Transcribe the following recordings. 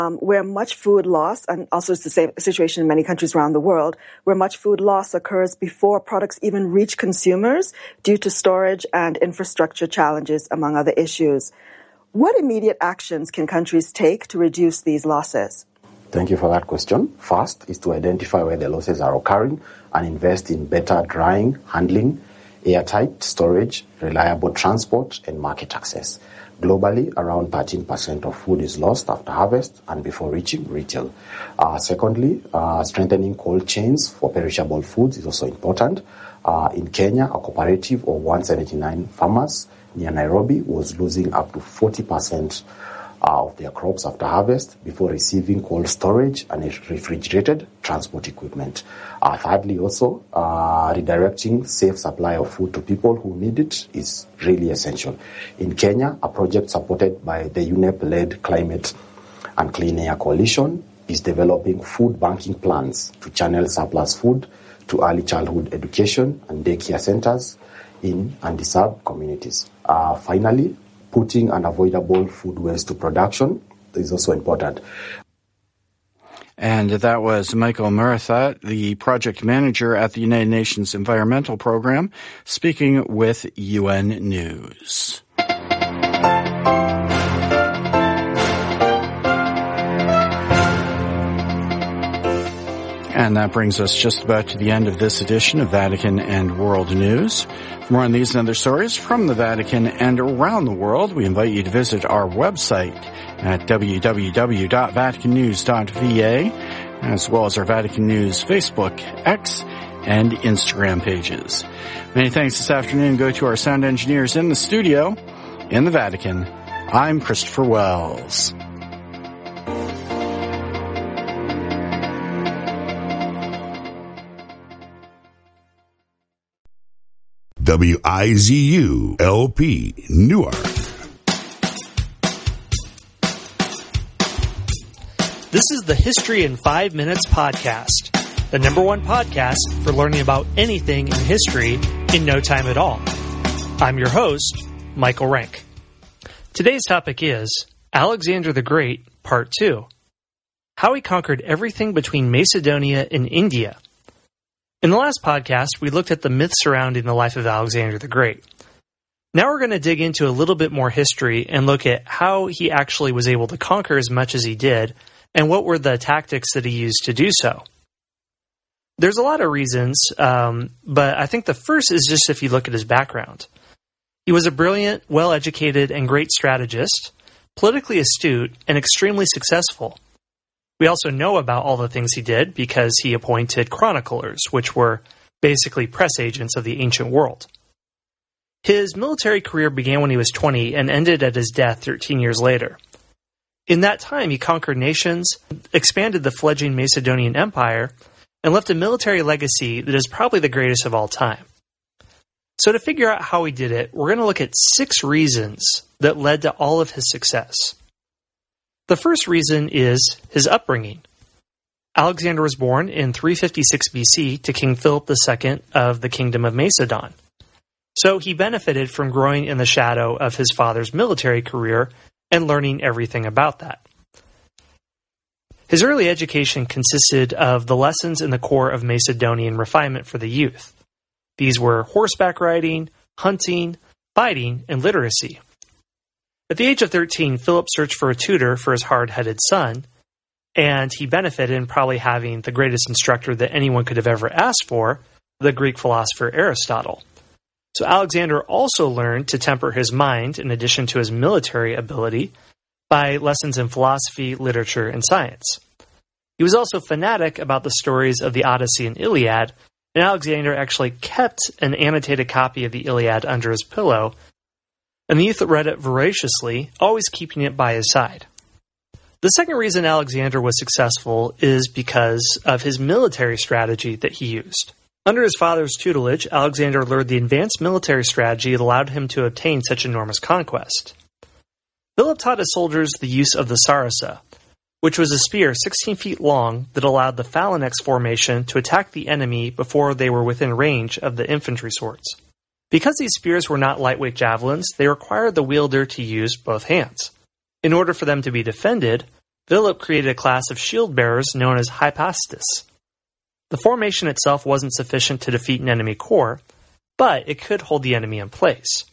where much food loss, and also it's the same situation in many countries around the world, where much food loss occurs before products even reach consumers due to storage and infrastructure challenges, among other issues. What immediate actions can countries take to reduce these losses? Thank you for that question. First is to identify where the losses are occurring and invest in better drying, handling, airtight storage, reliable transport, and market access. Globally, around 13% of food is lost after harvest and before reaching retail. Secondly, strengthening cold chains for perishable foods is also important. In Kenya, a cooperative of 179 farmers near Nairobi was losing up to 40% of their crops after harvest before receiving cold storage and refrigerated transport equipment. Thirdly, also, redirecting safe supply of food to people who need it is really essential. In Kenya, a project supported by the UNEP-led Climate and Clean Air Coalition is developing food banking plans to channel surplus food to early childhood education and daycare centers in underserved communities. Finally, putting unavoidable food waste to production is also important. And that was Michael Murathat, the project manager at the United Nations Environmental Program, speaking with UN News. And that brings us just about to the end of this edition of Vatican and World News. For more on these and other stories from the Vatican and around the world, we invite you to visit our website at www.vaticannews.va, as well as our Vatican News Facebook, X, and Instagram pages. Many thanks this afternoon go to our sound engineers in the studio in the Vatican. I'm Christopher Wells. WIZU-LP, Newark. This is the History in 5 Minutes podcast, the #1 podcast for learning about anything in history in no time at all. I'm your host, Michael Rank. Today's topic is Alexander the Great, Part 2. How he conquered everything between Macedonia and India. In the last podcast, we looked at the myths surrounding the life of Alexander the Great. Now we're going to dig into a little bit more history and look at how he actually was able to conquer as much as he did, and what were the tactics that he used to do so. There's a lot of reasons, but I think the first is just if you look at his background. He was a brilliant, well-educated, and great strategist, politically astute, and extremely successful. We also know about all the things he did because he appointed chroniclers, which were basically press agents of the ancient world. His military career began when he was 20 and ended at his death 13 years later. In that time, he conquered nations, expanded the fledgling Macedonian Empire, and left a military legacy that is probably the greatest of all time. So to figure out how he did it, we're going to look at 6 reasons that led to all of his success. The first reason is his upbringing. Alexander was born in 356 BC to King Philip II of the Kingdom of Macedon. So he benefited from growing in the shadow of his father's military career and learning everything about that. His early education consisted of the lessons in the core of Macedonian refinement for the youth. These were horseback riding, hunting, fighting, and literacy. At the age of 13, Philip searched for a tutor for his hard-headed son, and he benefited in probably having the greatest instructor that anyone could have ever asked for, the Greek philosopher Aristotle. So Alexander also learned to temper his mind, in addition to his military ability, by lessons in philosophy, literature, and science. He was also fanatic about the stories of the Odyssey and Iliad, and Alexander actually kept an annotated copy of the Iliad under his pillow, and the youth read it voraciously, always keeping it by his side. The second reason Alexander was successful is because of his military strategy that he used. Under his father's tutelage, Alexander learned the advanced military strategy that allowed him to obtain such enormous conquest. Philip taught his soldiers the use of the sarissa, which was a spear 16 feet long that allowed the phalanx formation to attack the enemy before they were within range of the infantry swords. Because these spears were not lightweight javelins, they required the wielder to use both hands. In order for them to be defended, Philip created a class of shield bearers known as hypastus. The formation itself wasn't sufficient to defeat an enemy corps, but it could hold the enemy in place.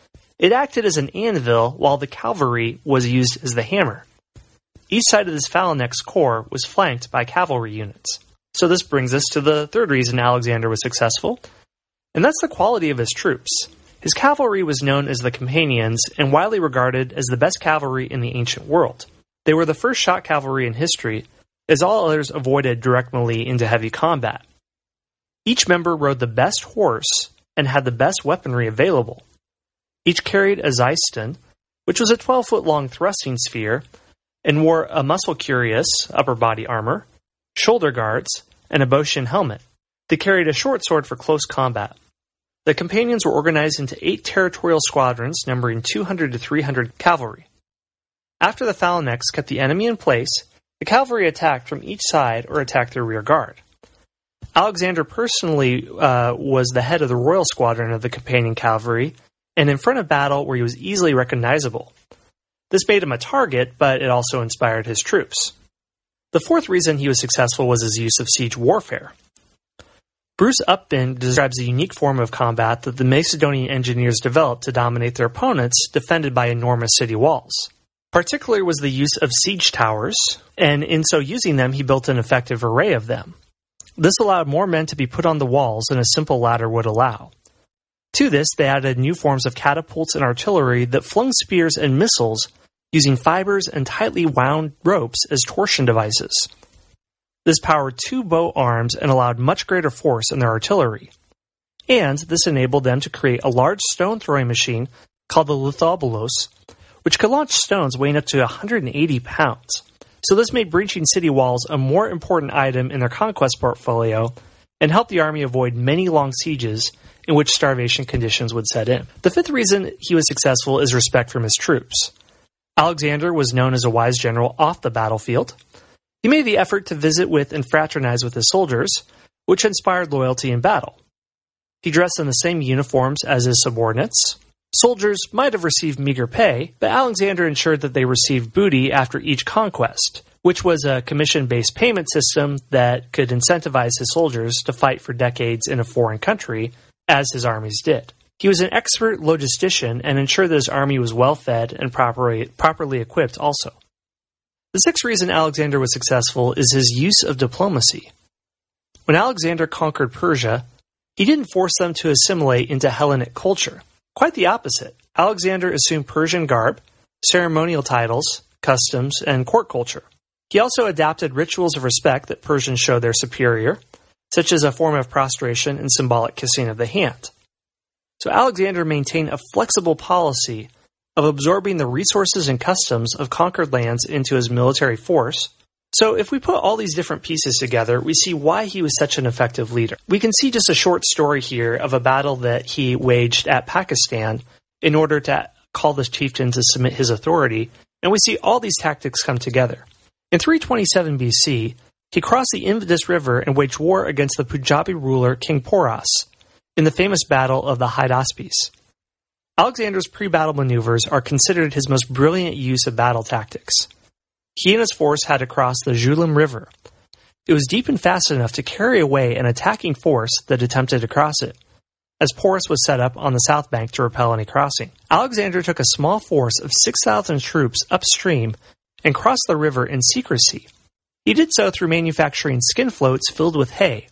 It acted as an anvil while the cavalry was used as the hammer. Each side of this phalanx corps was flanked by cavalry units. So this brings us to the third reason Alexander was successful, and that's the quality of his troops. His cavalry was known as the Companions and widely regarded as the best cavalry in the ancient world. They were the first shot cavalry in history, as all others avoided direct melee into heavy combat. Each member rode the best horse and had the best weaponry available. Each carried a Xyston, which was a 12-foot-long thrusting sphere, and wore a muscle cuirass, upper body armor, shoulder guards, and a Boeotian helmet. They carried a short sword for close combat. The Companions were organized into 8 territorial squadrons numbering 200 to 300 cavalry. After the phalanx kept the enemy in place, the cavalry attacked from each side or attacked their rear guard. Alexander personally was the head of the royal squadron of the Companion cavalry, and in front of battle where he was easily recognizable. This made him a target, but it also inspired his troops. The fourth reason he was successful was his use of siege warfare. Bruce Upton describes a unique form of combat that the Macedonian engineers developed to dominate their opponents defended by enormous city walls. Particularly was the use of siege towers, and in so using them, he built an effective array of them. This allowed more men to be put on the walls than a simple ladder would allow. To this, they added new forms of catapults and artillery that flung spears and missiles using fibers and tightly wound ropes as torsion devices. This powered 2 bow arms and allowed much greater force in their artillery. And this enabled them to create a large stone-throwing machine called the Lithobolos, which could launch stones weighing up to 180 pounds. So this made breaching city walls a more important item in their conquest portfolio and helped the army avoid many long sieges in which starvation conditions would set in. The fifth reason he was successful is respect from his troops. Alexander was known as a wise general off the battlefield. He made the effort to visit with and fraternize with his soldiers, which inspired loyalty in battle. He dressed in the same uniforms as his subordinates. Soldiers might have received meager pay, but Alexander ensured that they received booty after each conquest, which was a commission-based payment system that could incentivize his soldiers to fight for decades in a foreign country, as his armies did. He was an expert logistician and ensured that his army was well-fed and properly equipped also. The sixth reason Alexander was successful is his use of diplomacy. When Alexander conquered Persia, he didn't force them to assimilate into Hellenic culture. Quite the opposite. Alexander assumed Persian garb, ceremonial titles, customs, and court culture. He also adapted rituals of respect that Persians showed their superior, such as a form of prostration and symbolic kissing of the hand. So Alexander maintained a flexible policy of absorbing the resources and customs of conquered lands into his military force. So if we put all these different pieces together, we see why he was such an effective leader. We can see just a short story here of a battle that he waged at Pakistan in order to call the chieftain to submit his authority, and we see all these tactics come together. In 327 BC, he crossed the Indus River and waged war against the Punjabi ruler King Porus in the famous Battle of the Hydaspes. Alexander's pre-battle maneuvers are considered his most brilliant use of battle tactics. He and his force had to cross the Jhelum River. It was deep and fast enough to carry away an attacking force that attempted to cross it, as Porus was set up on the south bank to repel any crossing. Alexander took a small force of 6,000 troops upstream and crossed the river in secrecy. He did so through manufacturing skin floats filled with hay.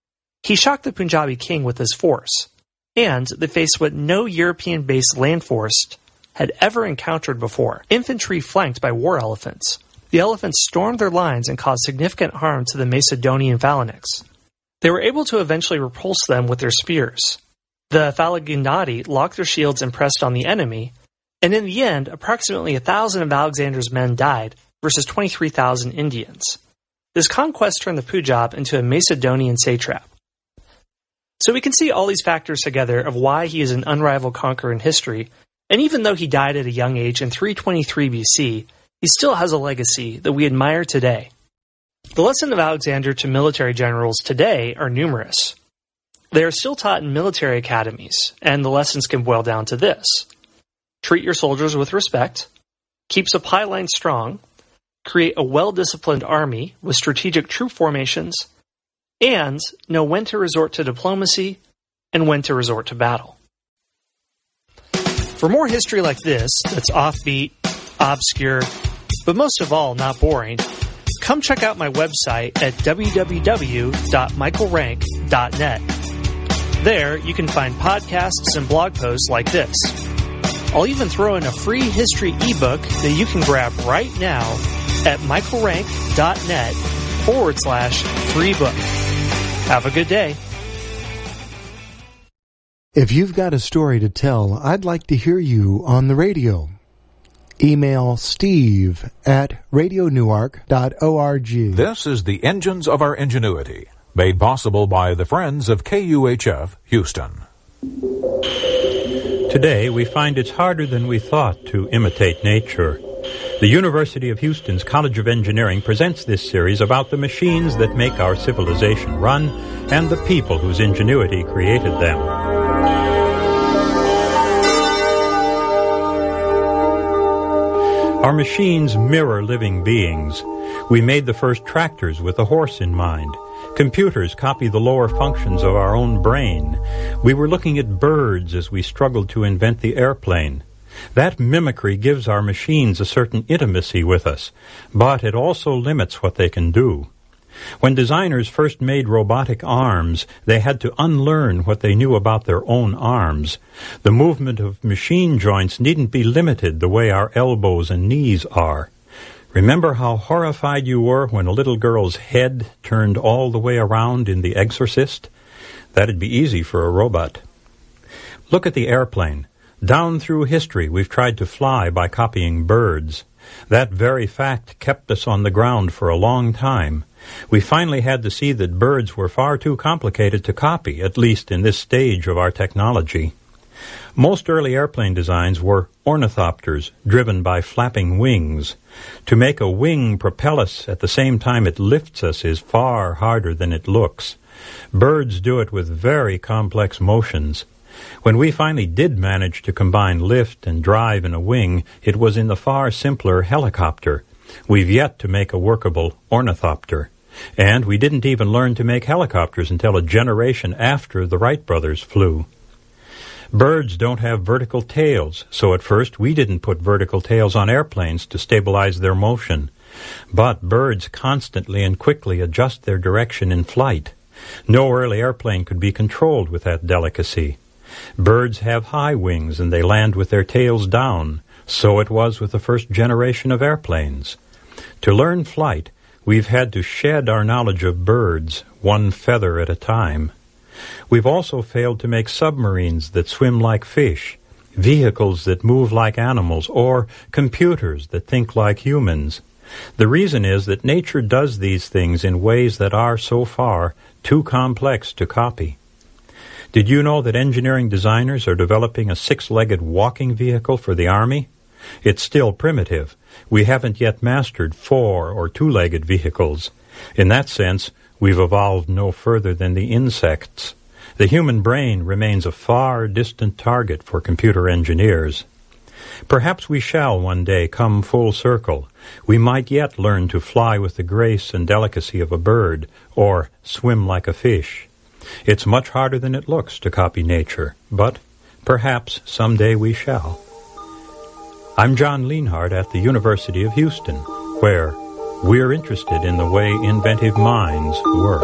He shocked the Punjabi king with his force, and they faced what no European-based land force had ever encountered before: infantry flanked by war elephants. The elephants stormed their lines and caused significant harm to the Macedonian phalanx. They were able to eventually repulse them with their spears. The Phalagindati locked their shields and pressed on the enemy, and in the end, approximately 1,000 of Alexander's men died versus 23,000 Indians. This conquest turned the Punjab into a Macedonian satrap. So we can see all these factors together of why he is an unrivaled conqueror in history, and even though he died at a young age in 323 BC, he still has a legacy that we admire today. The lesson of Alexander to military generals today are numerous. They are still taught in military academies, and the lessons can boil down to this: treat your soldiers with respect, keep supply lines strong, create a well-disciplined army with strategic troop formations, and know when to resort to diplomacy and when to resort to battle. For more history like this, that's offbeat, obscure, but most of all not boring, come check out my website at www.michaelrank.net. There, you can find podcasts and blog posts like this. I'll even throw in a free history ebook that you can grab right now at michaelrank.net/free book. Have a good day. If you've got a story to tell, I'd like to hear you on the radio. Email steve@radionewark.org. This is the Engines of Our Ingenuity, made possible by the Friends of KUHF Houston. Today, we find it's harder than we thought to imitate nature. The University of Houston's College of Engineering presents this series about the machines that make our civilization run and the people whose ingenuity created them. Our machines mirror living beings. We made the first tractors with a horse in mind. Computers copy the lower functions of our own brain. We were looking at birds as we struggled to invent the airplane. That mimicry gives our machines a certain intimacy with us, but it also limits what they can do. When designers first made robotic arms, they had to unlearn what they knew about their own arms. The movement of machine joints needn't be limited the way our elbows and knees are. Remember how horrified you were when a little girl's head turned all the way around in The Exorcist? That'd be easy for a robot. Look at the airplane. Down through history, we've tried to fly by copying birds. That very fact kept us on the ground for a long time. We finally had to see that birds were far too complicated to copy, at least in this stage of our technology. Most early airplane designs were ornithopters, driven by flapping wings. To make a wing propel us at the same time it lifts us is far harder than it looks. Birds do it with very complex motions. When we finally did manage to combine lift and drive in a wing, it was in the far simpler helicopter. We've yet to make a workable ornithopter. And we didn't even learn to make helicopters until a generation after the Wright brothers flew. Birds don't have vertical tails, so at first we didn't put vertical tails on airplanes to stabilize their motion. But birds constantly and quickly adjust their direction in flight. No early airplane could be controlled with that delicacy. Birds have high wings and they land with their tails down. So it was with the first generation of airplanes. To learn flight, we've had to shed our knowledge of birds, one feather at a time. We've also failed to make submarines that swim like fish, vehicles that move like animals, or computers that think like humans. The reason is that nature does these things in ways that are, so far, too complex to copy. Did you know that engineering designers are developing a 6-legged walking vehicle for the Army? It's still primitive. We haven't yet mastered 4- or 2-legged vehicles. In that sense, we've evolved no further than the insects. The human brain remains a far distant target for computer engineers. Perhaps we shall one day come full circle. We might yet learn to fly with the grace and delicacy of a bird, or swim like a fish. It's much harder than it looks to copy nature, but perhaps someday we shall. I'm John Lienhardt at the University of Houston, where we're interested in the way inventive minds work.